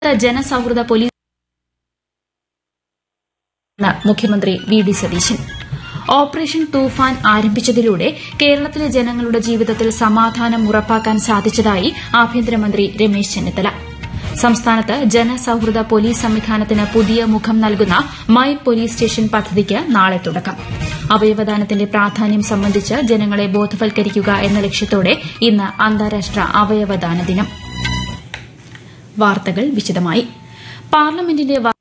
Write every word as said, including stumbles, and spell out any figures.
ജനസൌഹൃദ police മുഖ്യമന്ത്രി V D Satheesan. Operation തൂഫാൻ ആരംഭിച്ചതിലൂടെ കേരളത്തിലെ ജനങ്ങളുടെ ജീവിതത്തിൽ സമാധാനം ഉറപ്പാക്കാൻ സാധിച്ചതായി ആഭ്യന്തരമന്ത്രി രമേശ് ചെന്നിത്തല. സംസ്ഥാനത്ത് ജനസൌഹൃദ പോലീസ് സംവിധാനത്തിന് പുതിയ മുഖം നൽകുന്ന മൈ പോലീസ് സ്റ്റേഷൻ പദ്ധതിക്ക് നാളെ തുടക്കം. അവയവദാനത്തിന്റെ പ്രാധാന്യം സംബന്ധിച്ച് ജനങ്ങളെ ബോധവൽക്കരിക്കുക എന്ന ലക്ഷ്യത്തോടെ ഇന്ന് അന്താരാഷ്ട്ര അവയവദാന ദിനം. വാർത്തകൾ വിശദമായി. പാർലമെന്റിന്റെ